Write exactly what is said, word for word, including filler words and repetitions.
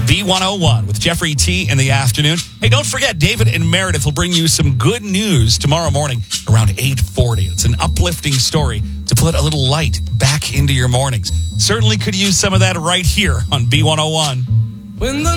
B one oh one with Jeffrey T in the afternoon. Hey, don't forget, David and Meredith will bring you some good news tomorrow morning around eight forty. It's an uplifting story to put a little light back into your mornings. Certainly could use some of that right here on B one oh one. When the